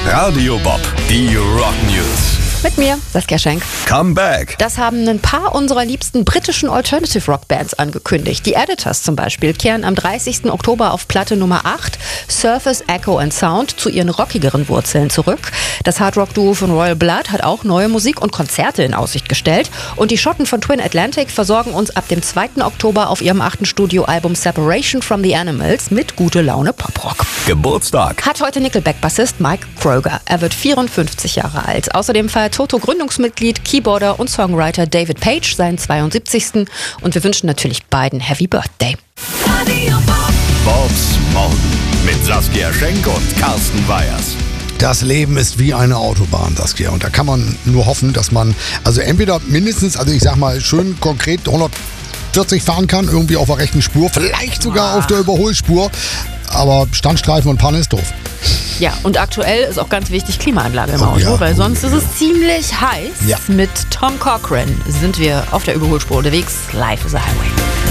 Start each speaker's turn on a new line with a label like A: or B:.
A: Radio Bob, die Rock News.
B: Mit mir, Saskia Schenk.
A: Come back.
B: Das haben ein paar unserer liebsten britischen Alternative-Rock-Bands angekündigt. Die Editors zum Beispiel kehren am 30. Oktober auf Platte Nummer 8, Surface, Echo and Sound, zu ihren rockigeren Wurzeln zurück. Das Hardrock-Duo von Royal Blood hat auch neue Musik und Konzerte in Aussicht gestellt. Und die Schotten von Twin Atlantic versorgen uns ab dem 2. Oktober auf ihrem 8. Studioalbum Separation from the Animals mit gute Laune Poprock.
A: Geburtstag.
B: Hat heute Nickelback-Bassist Mike Kroeger. Er wird 54 Jahre alt. Außerdem feiert Toto-Gründungsmitglied, Keyboarder und Songwriter David Page seinen 72. Und wir wünschen natürlich beiden Happy Birthday.
A: Bobs Morgen mit Saskia Schenk und Carsten Weyers.
C: Das Leben ist wie eine Autobahn, Saskia. Und da kann man nur hoffen, dass man also entweder mindestens, also ich sag mal schön konkret 140 fahren kann, irgendwie auf der rechten Spur, vielleicht sogar auf der Überholspur. Aber Standstreifen und Panne ist doof.
B: Ja, und aktuell ist auch ganz wichtig Klimaanlage im
C: Oh
B: Auto,
C: ja,
B: weil sonst ist
C: ja.
B: es ziemlich heiß.
C: Ja.
B: Mit Tom Cochrane sind wir auf der Überholspur unterwegs. Life is a Highway.